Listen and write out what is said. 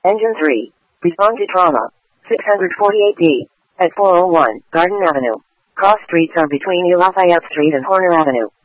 Engine 3. Respond to trauma. 648D. At 401 Garden Avenue. Cross streets are between Lafayette Street and Horner Avenue.